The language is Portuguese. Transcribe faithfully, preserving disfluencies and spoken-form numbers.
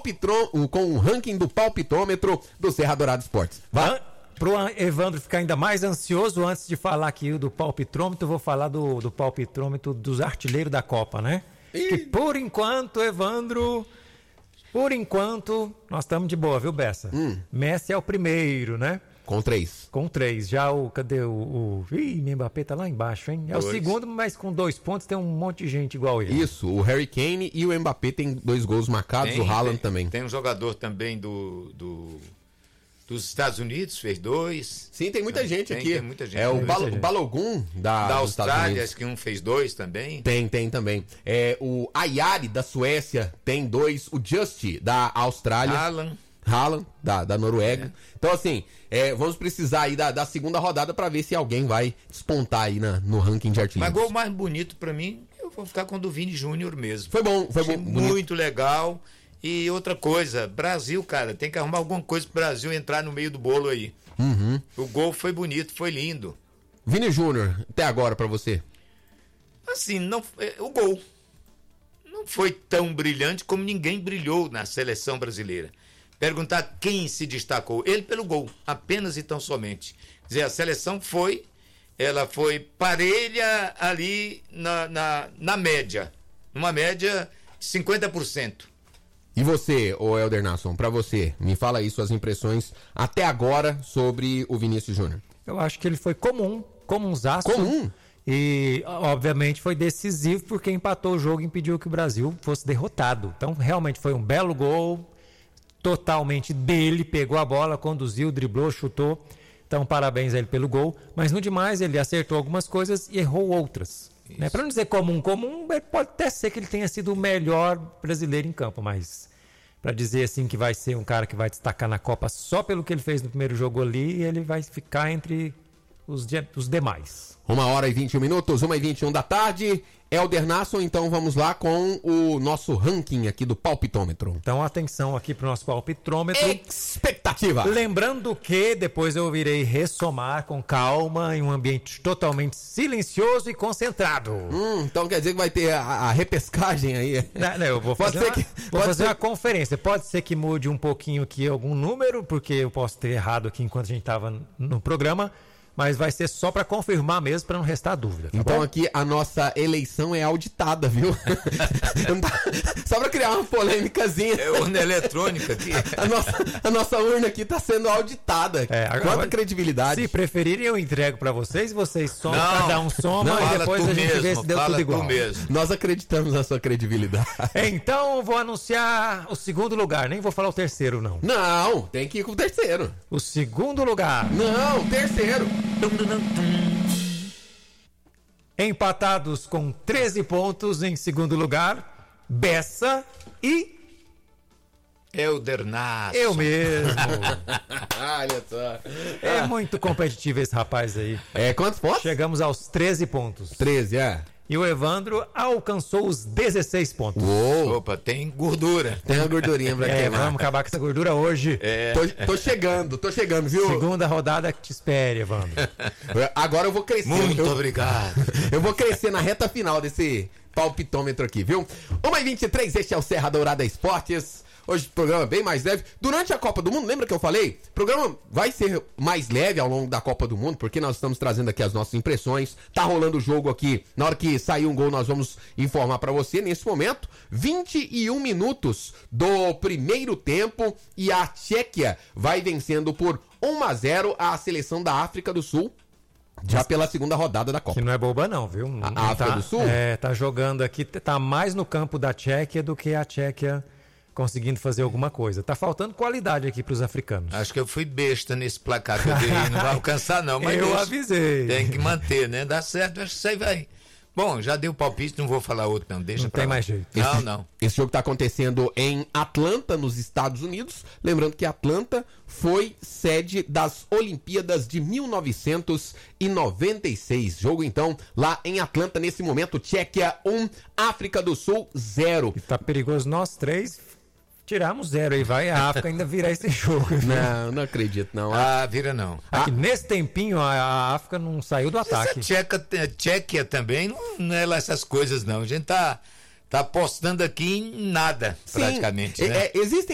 palpitro, com o ranking do palpitômetro do Serra Dourada Esportes. Vai. Pro Evandro ficar ainda mais ansioso, antes de falar aqui do palpitômetro, eu vou falar do, do palpitômetro dos artilheiros da Copa, né? Ih. Que por enquanto, Evandro, por enquanto, nós estamos de boa, viu, Bessa? Hum. Messi é o primeiro, né? Com três. Com três. Já o, cadê o... o ih, o Mbappé tá lá embaixo, hein? É dois. O segundo, mas com dois pontos tem um monte de gente igual ele. Isso, o Harry Kane e o Mbappé tem dois gols marcados, tem, o Haaland tem, também. Tem um jogador também do... do... dos Estados Unidos, fez dois. Sim, tem muita gente tem, aqui. Tem muita gente. É o Bal- Balogun da, da Austrália, acho que um fez dois também. Tem, tem também. É, o Ayari da Suécia tem dois. O Just da Austrália. Alan. Haaland, da, da Noruega. É. Então, assim, é, vamos precisar aí da, da segunda rodada pra ver se alguém vai despontar aí na, no ranking de artilheiros. Mas gol mais bonito pra mim, eu vou ficar com o do Vini Júnior mesmo. Foi bom, foi Achei bom. Muito bonito. legal. E outra coisa, Brasil, cara, tem que arrumar alguma coisa pro Brasil entrar no meio do bolo aí. Uhum. O gol foi bonito, foi lindo. Vini Júnior, até agora pra você? Assim, não, o gol não foi tão brilhante como ninguém brilhou na seleção brasileira. Perguntar quem se destacou, ele pelo gol, apenas e tão somente. Quer dizer, a seleção foi, ela foi parelha ali na, na, na média, uma média cinquenta por cento. E você, ô Helder Nasson, pra você, me fala aí suas impressões até agora sobre o Vinícius Júnior. Eu acho que ele foi comum, comunzaço. Comum? E, obviamente, foi decisivo porque empatou o jogo e impediu que o Brasil fosse derrotado. Então, realmente foi um belo gol, totalmente dele, pegou a bola, conduziu, driblou, chutou. Então, parabéns a ele pelo gol. Mas, no demais, ele acertou algumas coisas e errou outras. Né? Para não dizer comum, comum, pode até ser que ele tenha sido o melhor brasileiro em campo, mas para dizer assim que vai ser um cara que vai destacar na Copa só pelo que ele fez no primeiro jogo ali, ele vai ficar entre os, de, os demais. Uma hora e vinte e um minutos, uma e vinte e um da tarde. Helder Nasson, então vamos lá com o nosso ranking aqui do palpitômetro. Então atenção aqui para o nosso palpitômetro. Expectativa! Lembrando que depois eu irei ressomar com calma em um ambiente totalmente silencioso e concentrado. Hum, então quer dizer que vai ter a, a repescagem aí? Não, não, eu vou fazer, pode uma, ser que, vou pode fazer ser... uma conferência. Pode ser que mude um pouquinho aqui algum número, porque eu posso ter errado aqui enquanto a gente estava no programa. Mas vai ser só para confirmar mesmo, para não restar dúvida. Tá então bom? Aqui a nossa eleição é auditada, viu? Só para criar uma polêmicazinha. É urna eletrônica aqui. A nossa, a nossa urna aqui está sendo auditada. É, agora, quanta credibilidade. Se preferirem, eu entrego para vocês. Vocês somam, não, cada um soma não, e depois a gente mesmo, vê se deu tudo igual. Mesmo. Nós acreditamos na sua credibilidade. Então vou anunciar o segundo lugar. Nem vou falar o terceiro, não. Não, tem que ir com o terceiro. O segundo lugar. Não, o terceiro. Empatados com treze pontos em segundo lugar, Bessa e... Helder Nasson. Eu mesmo. Olha só. É muito competitivo esse rapaz aí. É, quantos pontos? Chegamos aos treze pontos. treze, é. E o Evandro alcançou os dezesseis pontos. Uou. Opa, tem gordura. Tem uma gordurinha pra É, queimar. vamos acabar com essa gordura hoje. É. Tô, tô chegando, tô chegando, viu? Segunda rodada que te espere, Evandro. Agora eu vou crescer. Muito eu, obrigado. Eu vou crescer na reta final desse palpitômetro aqui, viu? uma e vinte e três, este é o Serra Dourada Esportes. Hoje o programa é bem mais leve. Durante a Copa do Mundo, lembra que eu falei? O programa vai ser mais leve ao longo da Copa do Mundo, porque nós estamos trazendo aqui as nossas impressões. Tá rolando o jogo aqui. Na hora que sair um gol, nós vamos informar pra você. Nesse momento, vinte e um minutos do primeiro tempo e a Tchequia vai vencendo por um a zero a seleção da África do Sul. Já pela segunda rodada da Copa. Que não é boba não, viu? A Não África tá, do Sul? É, tá jogando aqui, tá mais no campo da Tchequia do que a Tchequia conseguindo fazer alguma coisa. Tá faltando qualidade aqui pros africanos. Acho que eu fui besta nesse placar que eu dei. Não vai alcançar não, mas eu deixa. avisei. Tem que manter, né? Dá certo, acho que isso aí vai. Bom, já dei o palpite, não vou falar outro não, deixa Não pra tem lá. mais jeito. Não, Esse, não. Esse jogo está acontecendo em Atlanta, nos Estados Unidos. Lembrando que Atlanta foi sede das Olimpíadas de mil novecentos e noventa e seis. Jogo, então, lá em Atlanta, nesse momento, Tchequia um, África do Sul zero. E tá perigoso nós três tiramos zero aí, vai a África ainda virar esse jogo. Não, não acredito, não. Ah, vira não. Aqui, nesse tempinho, a, a África não saiu do ataque. Essa Tcheca, Tchequia também não, não é lá essas coisas não. A gente tá, tá apostando aqui em nada, Sim, praticamente. é, né? é, existem